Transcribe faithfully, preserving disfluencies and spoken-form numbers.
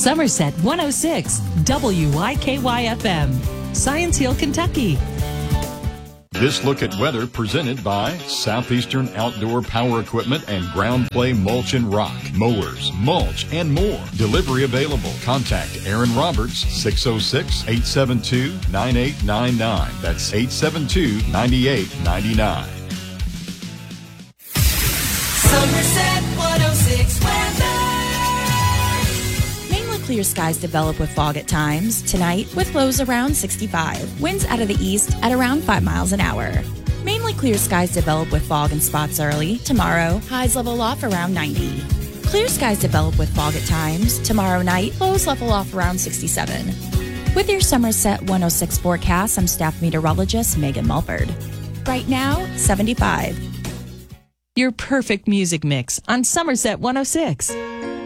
Somerset one oh six, W Y K Y F M, Science Hill, Kentucky. This look at weather presented by Southeastern Outdoor Power Equipment and Ground Play Mulch and Rock, Mowers, Mulch, and more. Delivery available. Contact Aaron Roberts, six oh six, eight seven two, nine eight nine nine. That's eight seven two, nine eight nine nine. Somerset one oh six weather. Mainly clear skies develop with fog at times. Tonight, with lows around sixty-five. Winds out of the east at around five miles an hour. Mainly clear skies develop with fog in spots early. Tomorrow, highs level off around ninety. Clear skies develop with fog at times. Tomorrow night, lows level off around sixty-seven. With your Somerset one oh six forecast, I'm staff meteorologist Megan Mulford. Right now, seventy-five. Your perfect music mix on Somerset one oh six.